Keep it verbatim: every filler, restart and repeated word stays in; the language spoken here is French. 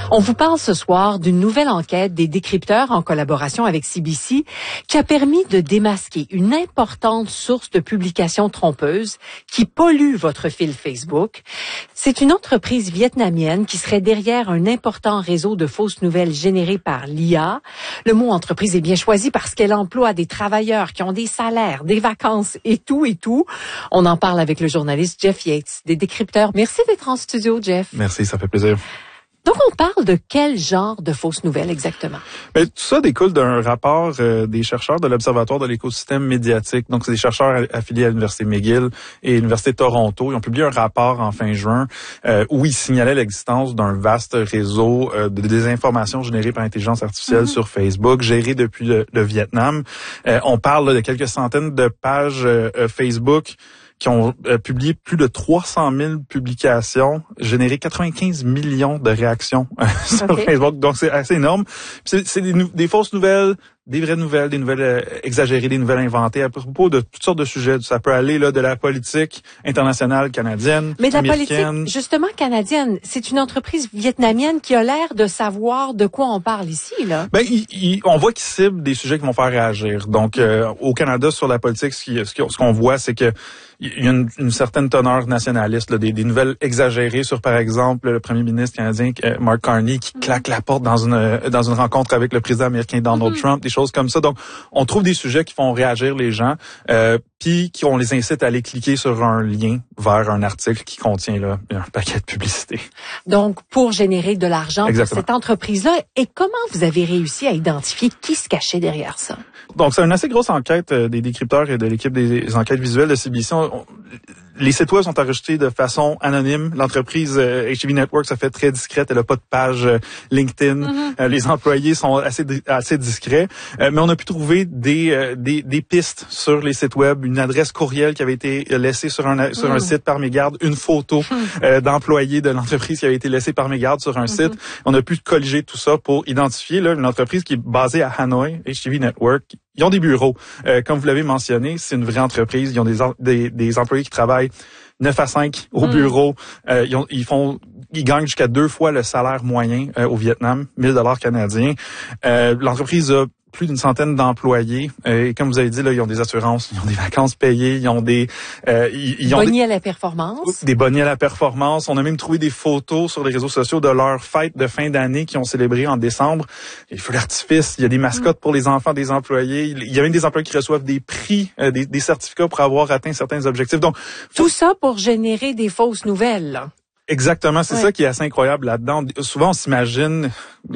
On vous parle ce soir d'une nouvelle enquête des décrypteurs en collaboration avec C B C qui a permis de démasquer une importante source de publications trompeuses qui pollue votre fil Facebook. C'est une entreprise vietnamienne qui serait derrière un important réseau de fausses nouvelles générées par l'I A. Le mot entreprise est bien choisi parce qu'elle emploie des travailleurs qui ont des salaires, des vacances et tout et tout. On en parle avec le journaliste Jeff Yates des décrypteurs. Merci d'être en studio, Jeff. Merci, ça fait plaisir. Donc, on parle de quel genre de fausses nouvelles exactement? Mais tout ça découle d'un rapport euh, des chercheurs de l'Observatoire de l'écosystème médiatique. Donc, c'est des chercheurs affiliés à l'Université McGill et l'Université de Toronto. Ils ont publié un rapport en fin juin euh, où ils signalaient l'existence d'un vaste réseau euh, de désinformation générée par intelligence artificielle mm-hmm. sur Facebook, géré depuis le, le Vietnam. Euh, on parle là, de quelques centaines de pages euh, Facebook qui ont euh, publié plus de trois cent mille publications, généré quatre-vingt-quinze millions de réactions euh, sur okay. Facebook. Donc, c'est assez énorme. Puis c'est, c'est des, des fausses nouvelles, des vraies nouvelles, des nouvelles euh, exagérées, des nouvelles inventées à propos de toutes sortes de sujets. Ça peut aller là de la politique internationale canadienne, mais de la américaine. Politique, justement, canadienne. C'est une entreprise vietnamienne qui a l'air de savoir de quoi on parle ici, là. Ben, il, il, on voit qu'ils ciblent des sujets qui vont faire réagir. Donc, euh, au Canada, sur la politique, ce, qui, ce qu'on voit, c'est que il y a une, une certaine teneur nationaliste, là, des, des nouvelles exagérées sur, par exemple, le premier ministre canadien Mark Carney qui mm-hmm. claque la porte dans une dans une rencontre avec le président américain Donald mm-hmm. Trump, des choses comme ça. Donc, on trouve des sujets qui font réagir les gens, euh, puis qui on les incite à aller cliquer sur un lien vers un article qui contient là un paquet de publicité. Donc, pour générer de l'argent Exactement. Pour cette entreprise-là, et comment vous avez réussi à identifier qui se cachait derrière ça? Donc, c'est une assez grosse enquête euh, des décrypteurs et de l'équipe des enquêtes visuelles de C B C. On, on, les sites web sont enregistrés de façon anonyme. L'entreprise euh, H T V Network ça fait très discrète. Elle n'a pas de page euh, LinkedIn. Mm-hmm. Euh, les employés sont assez assez discrets. Euh, mais on a pu trouver des, euh, des des pistes sur les sites web, une adresse courriel qui avait été laissée sur un sur mm. un site par mégarde, une photo mm. euh, d'employés de l'entreprise qui avait été laissée par mégarde sur un mm-hmm. site. On a pu colliger tout ça pour identifier là une entreprise qui est basée à Hanoï, H T V Network. Ils ont des bureaux. Euh, comme vous l'avez mentionné, c'est une vraie entreprise. Ils ont des, des, des employés qui travaillent neuf à cinq au mm. bureau. Euh, ils, ont, ils font, ils gagnent jusqu'à deux fois le salaire moyen euh, au Vietnam, mille dollars canadiens. Euh, l'entreprise a plus d'une centaine d'employés. Et comme vous avez dit, là, ils ont des assurances, ils ont des vacances payées, ils ont des... Euh, ils, ils ont bonnets des, à la performance. Des bonnets à la performance. On a même trouvé des photos sur les réseaux sociaux de leur fête de fin d'année qu'ils ont célébré en décembre. Il y a des feux d'artifice, il y a des mascottes mmh. pour les enfants des employés. Il y a même des employés qui reçoivent des prix, euh, des, des certificats pour avoir atteint certains objectifs. Donc tout ça pour générer des fausses nouvelles, là. Exactement, c'est ouais. ça qui est assez incroyable là-dedans. Souvent, on s'imagine